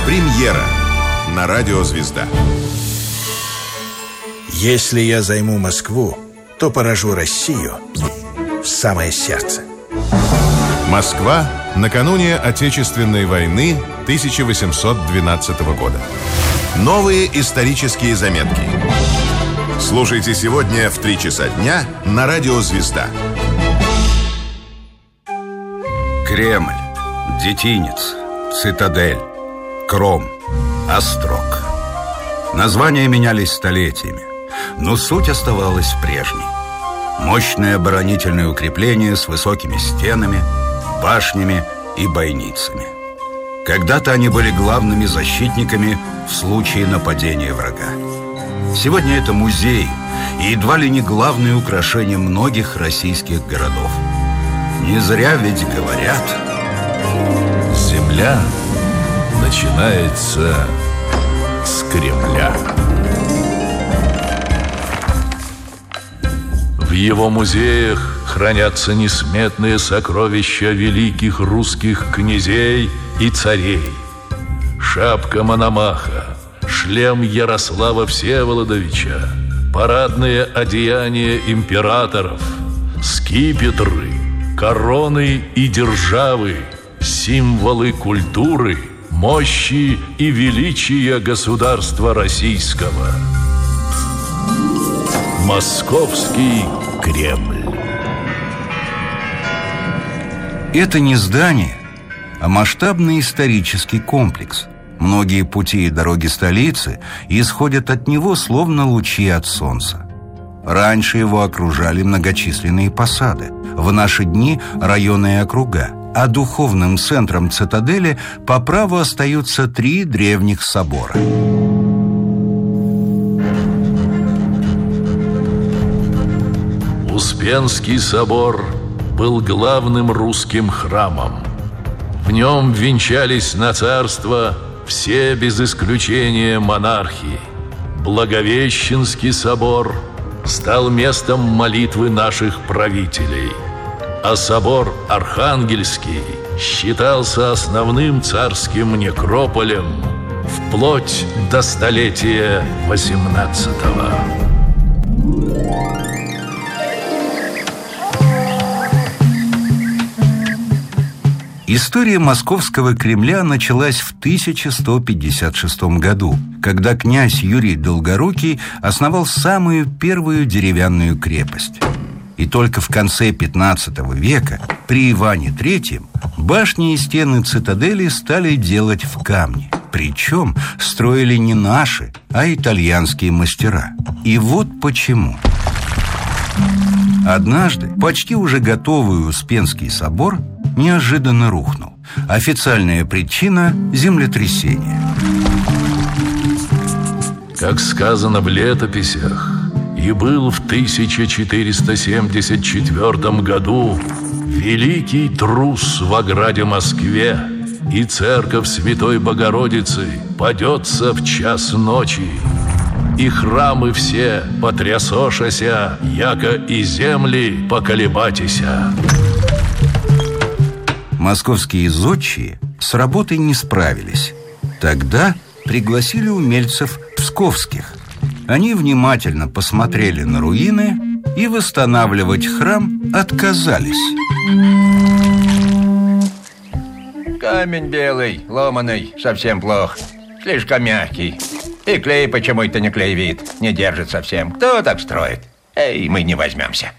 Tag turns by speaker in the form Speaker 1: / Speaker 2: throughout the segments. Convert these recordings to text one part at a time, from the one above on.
Speaker 1: Премьера на радио «Звезда».
Speaker 2: Если я займу Москву, то поражу Россию в самое сердце.
Speaker 1: Москва накануне Отечественной войны 1812 года. Новые исторические заметки. Слушайте сегодня в 3 часа дня на радио «Звезда».
Speaker 3: Кремль, Детинец, Цитадель, Кром, Острог. Названия менялись столетиями, но суть оставалась прежней. Мощное оборонительное укрепление с высокими стенами, башнями и бойницами. Когда-то они были главными защитниками в случае нападения врага. Сегодня это музей и едва ли не главное украшение многих российских городов. Не зря ведь говорят:
Speaker 4: земля начинается с Кремля. В его музеях хранятся несметные сокровища великих русских князей и царей. Шапка Мономаха, шлем Ярослава Всеволодовича, парадные одеяния императоров, скипетры, короны и державы, символы культуры, мощи и величия государства российского. Московский Кремль.
Speaker 3: Это не здание, а масштабный исторический комплекс. Многие пути и дороги столицы исходят от него, словно лучи от солнца. Раньше его окружали многочисленные посады, в наши дни районы и округа, а духовным центром цитадели по праву остаются 3 древних собора.
Speaker 4: Успенский собор был главным русским храмом. В нем венчались на царство все без исключения монархи. Благовещенский собор стал местом молитвы наших правителей, а собор Архангельский считался основным царским некрополем вплоть до столетия 18-го.
Speaker 3: История Московского Кремля началась в 1156 году, когда князь Юрий Долгорукий основал самую первую деревянную крепость. И только в конце 15 века при Иване III башни и стены цитадели стали делать в камне. Причем строили не наши, а итальянские мастера. И вот почему. Однажды почти уже готовый Успенский собор неожиданно рухнул. Официальная причина – землетрясение.
Speaker 4: Как сказано в летописях, и был в 1474 году великий трус в ограде Москве, и церковь Святой Богородицы падется в час ночи, и храмы все потрясошася, яко и земли поколебатися.
Speaker 3: Московские зодчие с работой не справились. Тогда пригласили умельцев псковских. Они внимательно посмотрели на руины и восстанавливать храм отказались.
Speaker 5: Камень белый, ломаный, совсем плох. Слишком мягкий. И клей почему-то не клеевит, не держит совсем. Кто так строит? Эй, мы не возьмемся.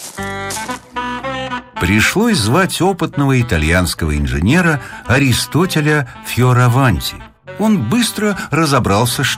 Speaker 3: Пришлось звать опытного итальянского инженера Аристотеля Фьораванти. Он быстро разобрался,